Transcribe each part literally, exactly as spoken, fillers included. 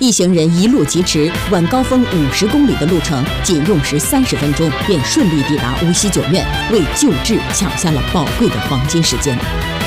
一行人一路疾驰，晚高峰五十公里的路程，仅用时三十分钟便顺利抵达无锡九院，为救治抢下了宝贵的黄金时间。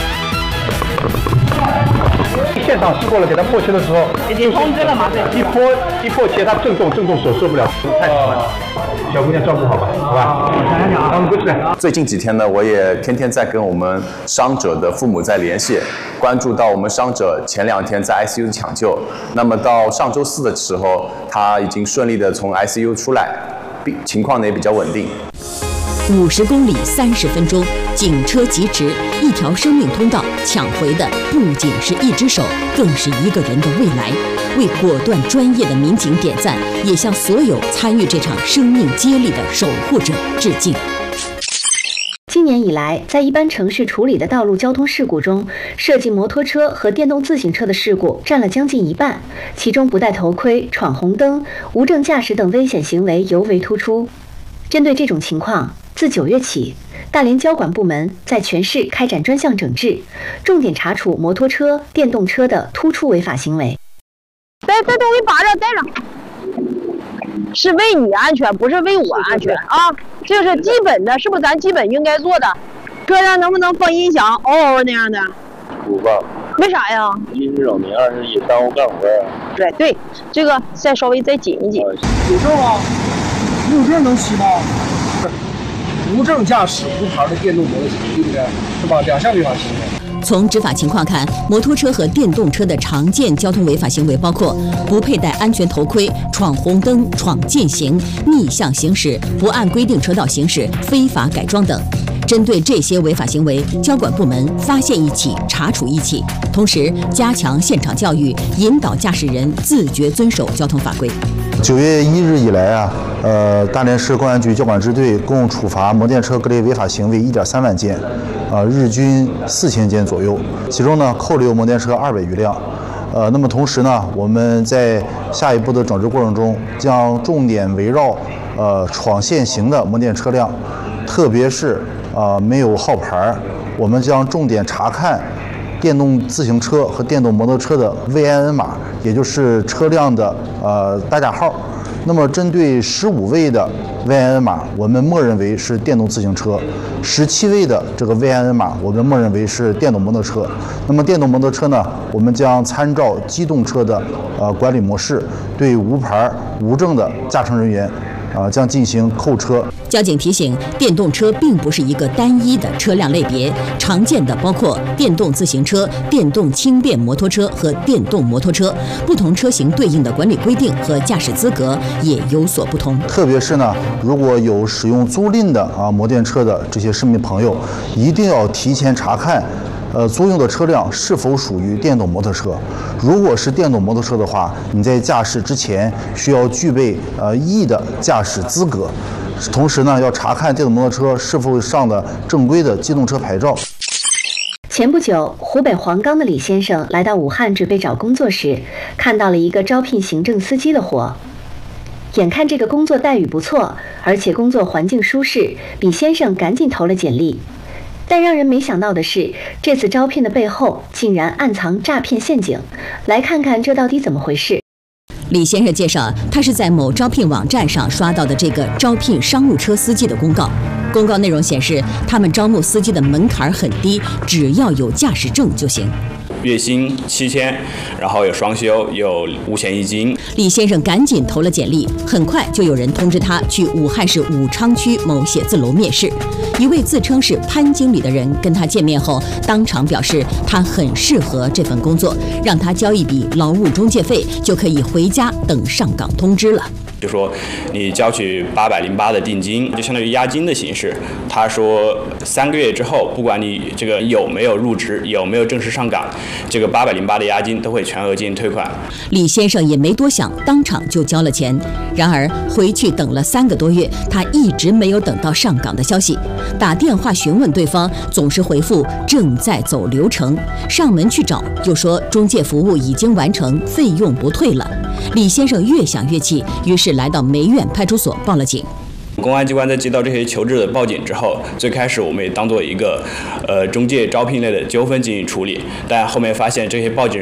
现场试过了，给他破切的时候已经通知了嘛？对， 一破一破切，他震动，震动手受不了，太疼了。小姑娘照顾好吧，好吧。想想想啊，我们过去来。 最近几天呢，我也天天在跟我们伤者的父母在联系，关注到我们伤者前两天在 I C U 抢救，那么到上周四的时候，他已经顺利的从 I C U 出来，情况呢也比较稳定。 五十公里三十分钟，警车疾驰，一条生命通道，抢回的不仅是一只手，更是一个人的未来。为果断专业的民警点赞，也向所有参与这场生命接力的守护者致敬。 今年以来，在一般城市处理的道路交通事故中，涉及摩托车和电动自行车的事故占了将近一半，其中不戴头盔、闯红灯、无证驾驶等危险行为尤为突出。针对这种情况，自九月起，大连交管部门在全市开展专项整治，重点查处摩托车、电动车的突出违法行为。 带带东西把着带上，是为你安全，不是为我安全啊！这是基本的，是不是咱基本应该做的？车上能不能放音响，嗷嗷那样的？ 不放。 为啥呀？ 一是扰民，二是也耽误干活啊。 对对，这个再稍微再紧一紧。 有证吗？你有证能骑吗？无证驾驶无牌的电动摩托车，对不对？是吧？两项违法行为。 从执法情况看，摩托车和电动车的常见交通违法行为包括不佩戴安全头盔、闯红灯、闯禁行、逆向行驶、不按规定车道行驶、非法改装等。针对这些违法行为，交管部门发现一起查处一起，同时加强现场教育，引导驾驶人自觉遵守交通法规。 九月一日以来啊，呃，大连市公安局交管支队共处罚摩电车各类违法行为一点三万件，啊、呃，日均四千件左右。其中呢，扣留摩电车二百余辆。呃，那么同时呢，我们在下一步的整治过程中，将重点围绕呃闯限行的摩电车辆，特别是啊、呃、没有号牌，我们将重点查看电动自行车和电动摩托车的 V I N 码，也就是车辆的呃大架号。那么针对十五位的 V I N 码，我们默认为是电动自行车；十七位的这个 V I N 码，我们默认为是电动摩托车。那么电动摩托车呢，我们将参照机动车的呃管理模式，对无牌无证的驾乘人员啊，将进行扣车。 交警提醒，电动车并不是一个单一的车辆类别，常见的包括电动自行车、电动轻便摩托车和电动摩托车，不同车型对应的管理规定和驾驶资格也有所不同。 特别是呢，如果有使用租赁的啊摩电车的这些市民朋友，一定要提前查看。呃，租用的车辆是否属于电动摩托车？如果是电动摩托车的话，你在驾驶之前需要具备呃 E 的驾驶资格，同时呢，要查看电动摩托车是否上了正规的机动车牌照。 前不久，湖北黄冈的李先生来到武汉准备找工作时，看到了一个招聘行政司机的活。眼看这个工作待遇不错，而且工作环境舒适，李先生赶紧投了简历。但让人没想到的是，这次招聘的背后竟然暗藏诈骗陷阱。来看看这到底怎么回事。 李先生介绍，他是在某招聘网站上刷到的这个招聘商务车司机的公告。公告内容显示，他们招募司机的门槛很低，只要有驾驶证就行。 月薪七千，然后有双休，有五险一金。 李先生赶紧投了简历，很快就有人通知他去武汉市武昌区某写字楼面试。一位自称是潘经理的人跟他见面后，当场表示他很适合这份工作，让他交一笔劳务中介费，就可以回家等上岗通知了。 就说你交取八百零八的定金，就相当于押金的形式。他说三个月之后，不管你这个有没有入职，有没有正式上岗，这个八百零八的押金都会全额进行退款。 李先生也没多想，当场就交了钱。然而回去等了三个多月，他一直没有等到上岗的消息。打电话询问对方，总是回复正在走流程。上门去找，又说中介服务已经完成，费用不退了。李先生越想越气，于是来到梅院派出所报了警。 公安机关在接到这些求助的报警之后，最开始我们也当做一个呃中介招聘类的纠纷进行处理，但后面发现这些报警人